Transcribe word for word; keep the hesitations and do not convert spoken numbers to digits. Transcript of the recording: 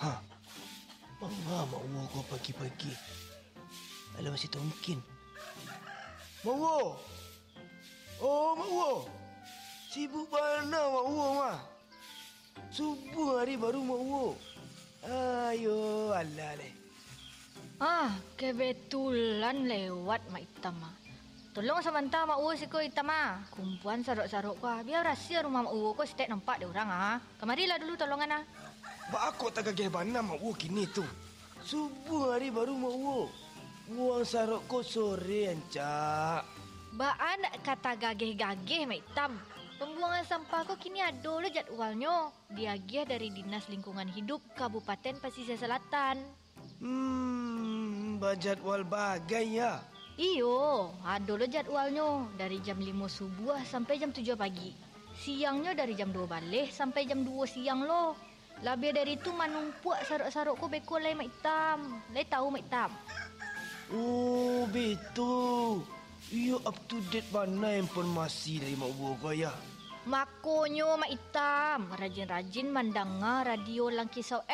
Ha, mengapa mak Wo kau pagi-pagi? Alah, masih tak mungkin. Mak Wo! Oh, mak Wo! Sibuk mana mak Wo, mah? Subuh hari baru mak Wo. Ayo, alah leh. Ah, kebetulan lewat Mak Itam ah. Tolong sebentar Mak Wo siko Itam ah. Kumpulan saruk-saruk kau. Biar rahsia rumah Mak Wo kau setiap nampak dia orang ah. Kemarilah dulu tolongan ah. Mak aku tak gagah mana mak Wo kini tu. Subuh hari baru mak Wo. Buang saruk kau sore ancak. Baan kata gageh-gageh Mak Itam. Pembuangan sampah kau kini ada le jadwalnya. Diagih dari Dinas Lingkungan Hidup Kabupaten Pasisir Selatan. Hmm, berjadwal bagai ya. Iyo, ada le jadwalnya. Dari jam lima subuh sampai jam tujuh pagi. Siangnya dari jam dua balik sampai jam dua siang loh. Lebih dari itu manumpuak saruk-saruk kau beko lai Mak Itam. Lai tahu Mak Itam? Oh, betul. Ia up to date mana informasi dari mak Wo kau ya. Makonyo Mak Itam. Rajin-rajin mendengar radio Langkisau